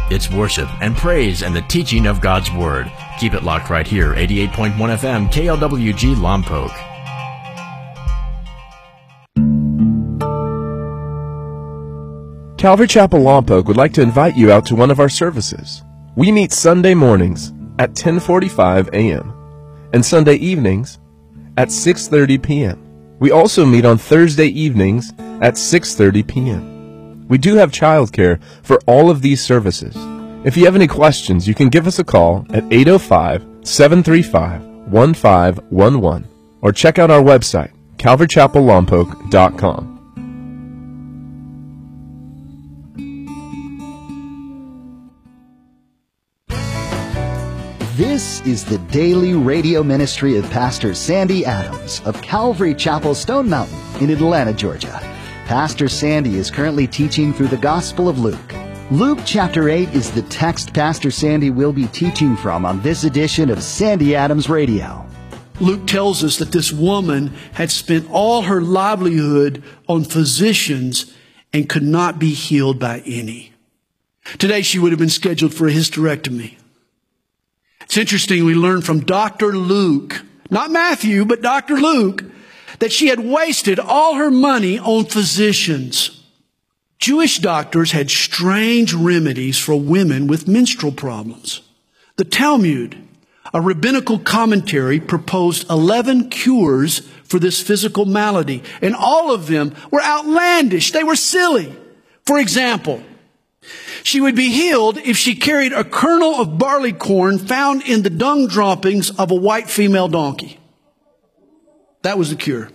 It's worship and praise and the teaching of God's Word. Keep it locked right here, 88.1 FM, KLWG Lompoc. Calvary Chapel Lompoc would like to invite you out to one of our services. We meet Sunday mornings at 10:45 a.m. and Sunday evenings at 6:30 p.m. We also meet on Thursday evenings at 6:30 p.m. We do have childcare for all of these services. If you have any questions, you can give us a call at 805-735-1511 or check out our website, calvarychapellompoc.com. This is the daily radio ministry of Pastor Sandy Adams of Calvary Chapel Stone Mountain in Atlanta, Georgia. Pastor Sandy is currently teaching through the Gospel of Luke. Luke chapter 8 is the text Pastor Sandy will be teaching from on this edition of Sandy Adams Radio. Luke tells us that this woman had spent all her livelihood on physicians and could not be healed by any. Today she would have been scheduled for a hysterectomy. It's interesting, we learn from Dr. Luke, not Matthew, but Dr. Luke, that she had wasted all her money on physicians. Jewish doctors had strange remedies for women with menstrual problems. The Talmud, a rabbinical commentary, proposed 11 cures for this physical malady, and all of them were outlandish. They were silly. For example, she would be healed if she carried a kernel of barley corn found in the dung droppings of a white female donkey. That was the cure.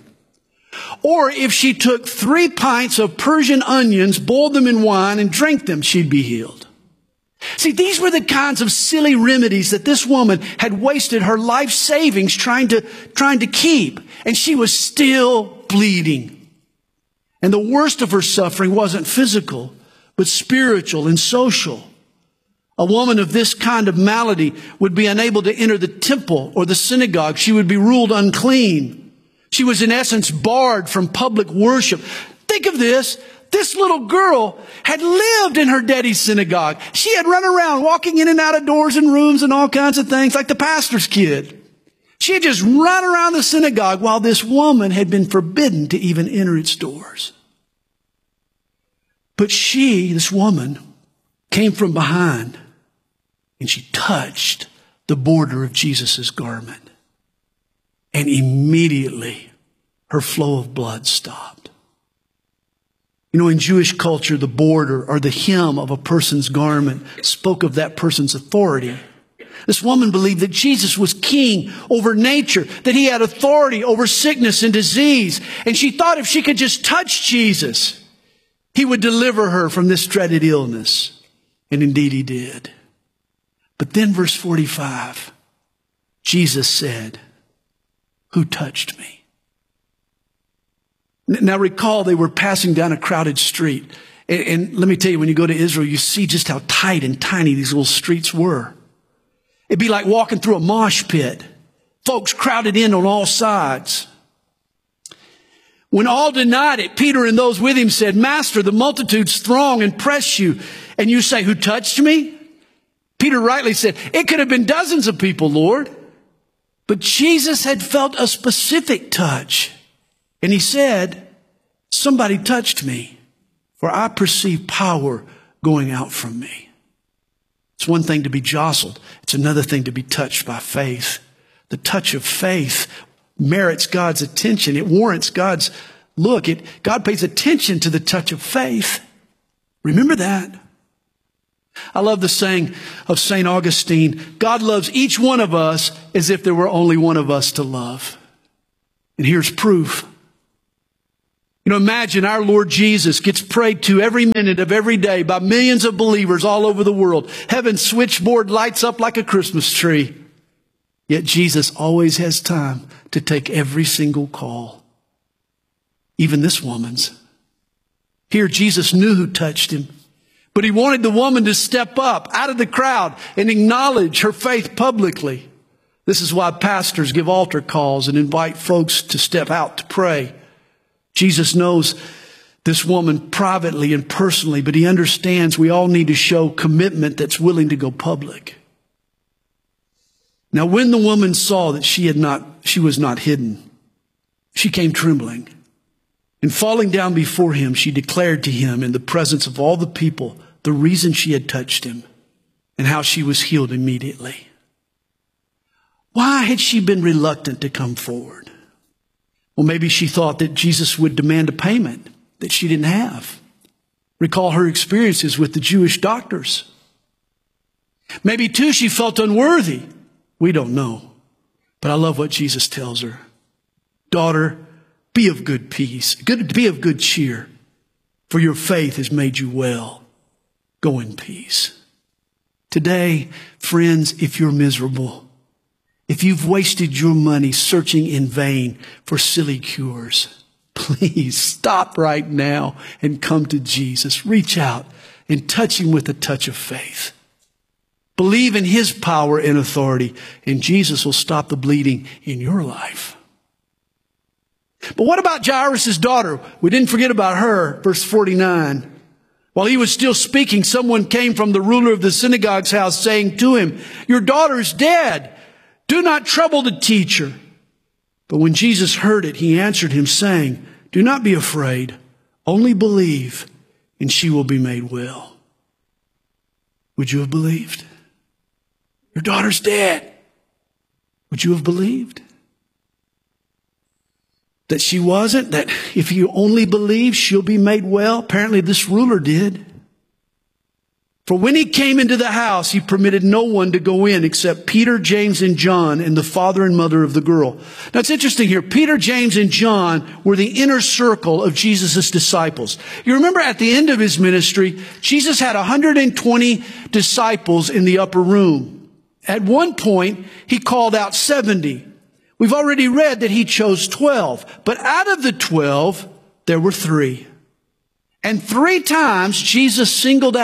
Or if she took 3 pints of Persian onions, boiled them in wine, and drank them, she'd be healed. See, these were the kinds of silly remedies that this woman had wasted her life savings trying to keep. And she was still bleeding. And the worst of her suffering wasn't physical, but spiritual and social. A woman of this kind of malady would be unable to enter the temple or the synagogue. She would be ruled unclean. She was in essence barred from public worship. Think of this. This little girl had lived in her daddy's synagogue. She had run around walking in and out of doors and rooms and all kinds of things like the pastor's kid. She had just run around the synagogue while this woman had been forbidden to even enter its doors. But she, this woman, came from behind and she touched the border of Jesus' garment. And immediately her flow of blood stopped. You know, in Jewish culture, the border or the hem of a person's garment spoke of that person's authority. This woman believed that Jesus was king over nature, that he had authority over sickness and disease. And she thought if she could just touch Jesus, he would deliver her from this dreaded illness. And indeed he did. But then verse 45, Jesus said, "Who touched me?" Now recall, they were passing down a crowded street. And let me tell you, when you go to Israel, you see just how tight and tiny these little streets were. It'd be like walking through a mosh pit. Folks crowded in on all sides. When all denied it, Peter and those with him said, "Master, the multitudes throng and press you, and you say, 'Who touched me?'" Peter rightly said, "It could have been dozens of people, Lord." But Jesus had felt a specific touch. And he said, "Somebody touched me, for I perceive power going out from me." It's one thing to be jostled. It's another thing to be touched by faith. The touch of faith merits God's attention. It warrants God's look. God pays attention to the touch of faith. Remember that. I love the saying of St. Augustine, God loves each one of us as if there were only one of us to love. And here's proof. You know, imagine our Lord Jesus gets prayed to every minute of every day by millions of believers all over the world. Heaven's switchboard lights up like a Christmas tree. Yet Jesus always has time to take every single call. Even this woman's. Here Jesus knew who touched him. But he wanted the woman to step up out of the crowd and acknowledge her faith publicly. This is why pastors give altar calls and invite folks to step out to pray. Jesus knows this woman privately and personally, but he understands we all need to show commitment that's willing to go public. Now, when the woman saw that she was not hidden, she came trembling. And falling down before him, she declared to him in the presence of all the people the reason she had touched him and how she was healed immediately. Why had she been reluctant to come forward? Well, maybe she thought that Jesus would demand a payment that she didn't have. Recall her experiences with the Jewish doctors. Maybe, too, she felt unworthy. We don't know. But I love what Jesus tells her. Daughter, be of good peace. Be of good cheer. For your faith has made you well. Go in peace. Today, friends, if you're miserable, if you've wasted your money searching in vain for silly cures, please stop right now and come to Jesus. Reach out and touch him with a touch of faith. Believe in his power and authority, and Jesus will stop the bleeding in your life. But what about Jairus' daughter? We didn't forget about her. Verse 49. While he was still speaking, someone came from the ruler of the synagogue's house saying to him, your daughter is dead. Do not trouble the teacher. But when Jesus heard it, he answered him saying, do not be afraid. Only believe, and she will be made well. Would you have believed? Your daughter's dead. Would you have believed? That she wasn't? That if you only believe, she'll be made well? Apparently this ruler did. For when he came into the house, he permitted no one to go in except Peter, James, and John, and the father and mother of the girl. Now it's interesting here. Peter, James, and John were the inner circle of Jesus' disciples. You remember at the end of his ministry, Jesus had 120 disciples in the upper room. At one point, he called out 70. We've already read that he chose 12. But out of the 12, there were 3. And 3 times, Jesus singled out